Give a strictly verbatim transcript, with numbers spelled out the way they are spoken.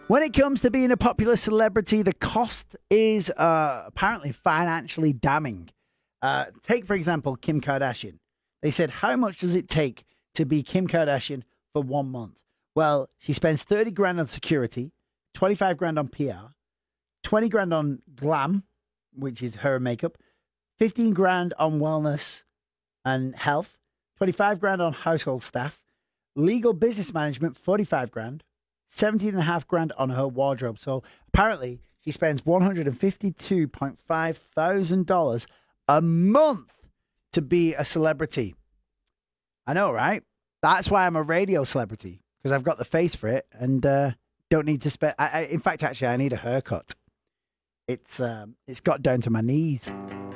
When it comes to being a popular celebrity, the cost is uh, apparently financially damning. Uh, take, for example, Kim Kardashian. They said, how much does it take to be Kim Kardashian for one month? Well, she spends thirty grand on security, twenty-five grand on P R, twenty grand on glam, which is her makeup, fifteen grand on wellness and health, twenty-five grand on household staff, legal business management, forty-five grand, seventeen and a half grand on her wardrobe. So apparently she spends one hundred fifty-two point five thousand dollars a month to be a celebrity. I know, right? That's why I'm a radio celebrity, because I've got the face for it and uh, don't need to spend. I, I, in fact, actually, I need a haircut. It's um, it's got down to my knees.